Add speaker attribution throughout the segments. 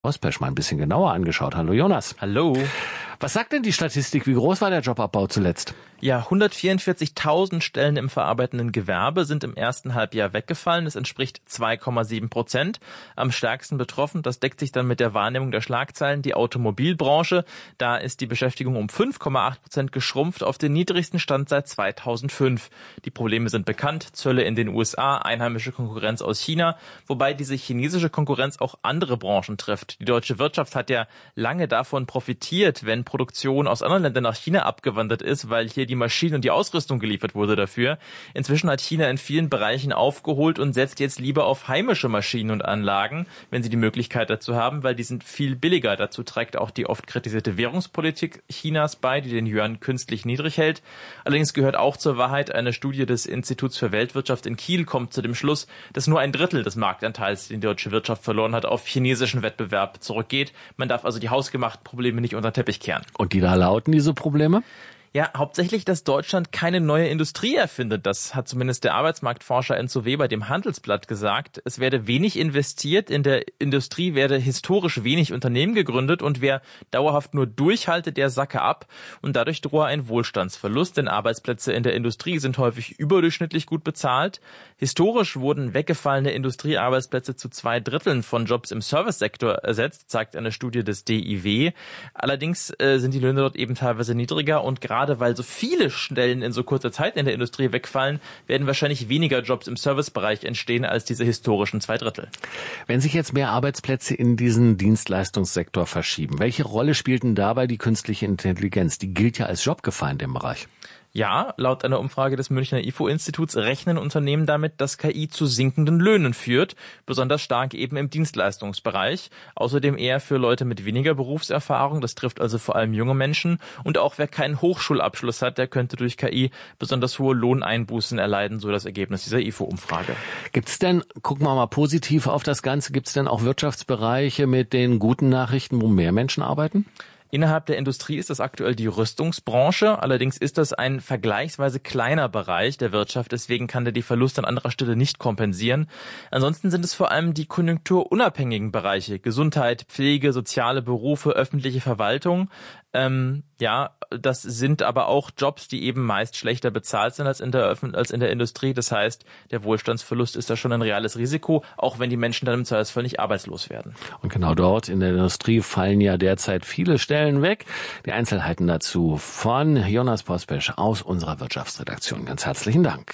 Speaker 1: Ospesch mal ein bisschen genauer angeschaut. Hallo Jonas.
Speaker 2: Hallo.
Speaker 1: Was sagt denn die Statistik? Wie groß war der Jobabbau zuletzt?
Speaker 2: Ja, 144.000 Stellen im verarbeitenden Gewerbe sind im ersten Halbjahr weggefallen. Das entspricht 2,7%. Am stärksten betroffen, das deckt sich dann mit der Wahrnehmung der Schlagzeilen, die Automobilbranche. Da ist die Beschäftigung um 5,8% geschrumpft auf den niedrigsten Stand seit 2005. Die Probleme sind bekannt. Zölle in den USA, einheimische Konkurrenz aus China, wobei diese chinesische Konkurrenz auch andere Branchen trifft. Die deutsche Wirtschaft hat ja lange davon profitiert, wenn Produktion aus anderen Ländern nach China abgewandert ist, weil hier die Maschinen und die Ausrüstung geliefert wurde dafür. Inzwischen hat China in vielen Bereichen aufgeholt und setzt jetzt lieber auf heimische Maschinen und Anlagen, wenn sie die Möglichkeit dazu haben, weil die sind viel billiger. Dazu trägt auch die oft kritisierte Währungspolitik Chinas bei, die den Yuan künstlich niedrig hält. Allerdings gehört auch zur Wahrheit, eine Studie des Instituts für Weltwirtschaft in Kiel kommt zu dem Schluss, dass nur ein Drittel des Marktanteils, den die deutsche Wirtschaft verloren hat, auf chinesischen Wettbewerb zurückgeht. Man darf also die hausgemachten Probleme nicht unter den Teppich kehren.
Speaker 1: Und die da lauten, diese Probleme?
Speaker 2: Ja, hauptsächlich, dass Deutschland keine neue Industrie erfindet. Das hat zumindest der Arbeitsmarktforscher Enzo Weber dem Handelsblatt gesagt. Es werde wenig investiert, in der Industrie werde historisch wenig Unternehmen gegründet und wer dauerhaft nur durchhalte, der sacke ab. Und dadurch drohe ein Wohlstandsverlust, denn Arbeitsplätze in der Industrie sind häufig überdurchschnittlich gut bezahlt. Historisch wurden weggefallene Industriearbeitsplätze zu 2/3 von Jobs im Servicesektor ersetzt, sagt eine Studie des DIW. Allerdings sind die Löhne dort eben teilweise niedriger und gerade weil so viele Stellen in so kurzer Zeit in der Industrie wegfallen, werden wahrscheinlich weniger Jobs im Servicebereich entstehen als diese historischen 2/3.
Speaker 1: Wenn sich jetzt mehr Arbeitsplätze in diesen Dienstleistungssektor verschieben, welche Rolle spielt denn dabei die künstliche Intelligenz? Die gilt ja als Jobgefeind im Bereich.
Speaker 2: Ja, laut einer Umfrage des Münchner IFO-Instituts rechnen Unternehmen damit, dass KI zu sinkenden Löhnen führt, besonders stark eben im Dienstleistungsbereich. Außerdem eher für Leute mit weniger Berufserfahrung, das trifft also vor allem junge Menschen. Und auch wer keinen Hochschulabschluss hat, der könnte durch KI besonders hohe Lohneinbußen erleiden, so das Ergebnis dieser IFO-Umfrage.
Speaker 1: Gibt's denn, gucken wir mal positiv auf das Ganze, gibt's denn auch Wirtschaftsbereiche mit den guten Nachrichten, wo mehr Menschen arbeiten?
Speaker 2: Innerhalb der Industrie ist das aktuell die Rüstungsbranche. Allerdings ist das ein vergleichsweise kleiner Bereich der Wirtschaft. Deswegen kann der die Verluste an anderer Stelle nicht kompensieren. Ansonsten sind es vor allem die konjunkturunabhängigen Bereiche. Gesundheit, Pflege, soziale Berufe, öffentliche Verwaltung. Das sind aber auch Jobs, die eben meist schlechter bezahlt sind als in der Industrie. Das heißt, der Wohlstandsverlust ist da schon ein reales Risiko, auch wenn die Menschen dann im Zweifelsfall nicht arbeitslos werden.
Speaker 1: Und genau dort in der Industrie fallen ja derzeit viele Stellen weg. Die Einzelheiten dazu von Jonas Pospesch aus unserer Wirtschaftsredaktion. Ganz herzlichen Dank.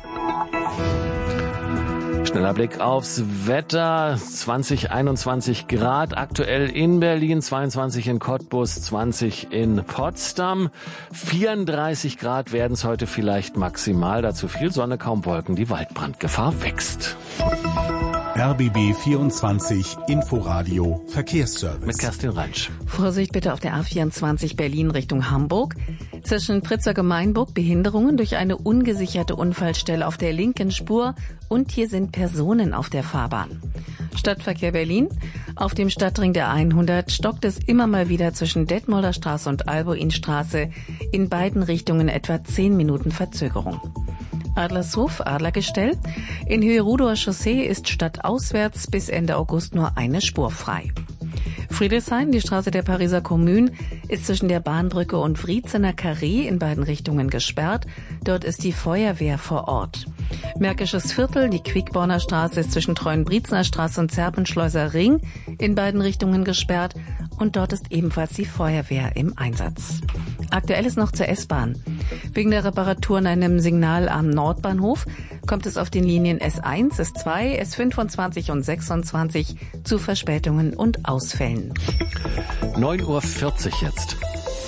Speaker 1: Schneller Blick aufs Wetter. 21 Grad aktuell in Berlin, 22 in Cottbus, 20 in Potsdam. 34 Grad werden es heute vielleicht maximal. Dazu viel Sonne, kaum Wolken. Die Waldbrandgefahr wächst.
Speaker 3: RBB 24 Inforadio Verkehrsservice.
Speaker 1: Mit Kerstin Reinsch.
Speaker 4: Vorsicht bitte auf der A24 Berlin Richtung Hamburg. Zwischen Pritzker-Gemeinburg Behinderungen durch eine ungesicherte Unfallstelle auf der linken Spur und hier sind Personen auf der Fahrbahn. Stadtverkehr Berlin. Auf dem Stadtring der 100 stockt es immer mal wieder zwischen Detmolder Straße und Albuinstraße. In beiden Richtungen etwa 10 Minuten Verzögerung. Adlershof, Adlergestell. In Höhe Rudower Chaussee ist stadtauswärts bis Ende August nur eine Spur frei. Friedrichshain, die Straße der Pariser Kommune, ist zwischen der Bahnbrücke und Wriezener Carré in beiden Richtungen gesperrt. Dort ist die Feuerwehr vor Ort. Märkisches Viertel, die Quickborner Straße ist zwischen Treuenbriezner Straße und Zerpenschleuser Ring in beiden Richtungen gesperrt und dort ist ebenfalls die Feuerwehr im Einsatz. Aktuell ist noch zur S-Bahn. Wegen der Reparatur an einem Signal am Nordbahnhof kommt es auf den Linien S1, S2, S25 und 26 zu Verspätungen und Ausfällen.
Speaker 1: 9:40 Uhr jetzt.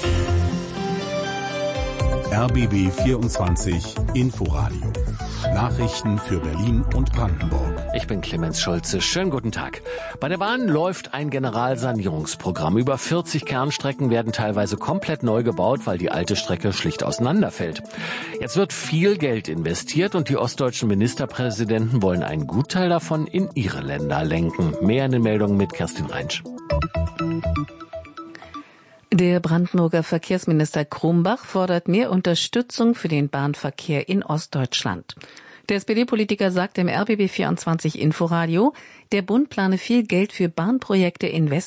Speaker 3: RBB 24 Inforadio. Nachrichten für Berlin und Brandenburg.
Speaker 1: Ich bin Clemens Schulze. Schönen guten Tag. Bei der Bahn läuft ein Generalsanierungsprogramm. Über 40 Kernstrecken werden teilweise komplett neu gebaut, weil die alte Strecke schlicht auseinanderfällt. Jetzt wird viel Geld investiert und die ostdeutschen Ministerpräsidenten wollen einen Gutteil davon in ihre Länder lenken. Mehr in den Meldungen mit Kerstin Reinsch.
Speaker 4: Der Brandenburger Verkehrsminister Krumbach fordert mehr Unterstützung für den Bahnverkehr in Ostdeutschland. Der SPD-Politiker sagt im RBB 24 Inforadio, der Bund plane viel Geld für Bahnprojekte in West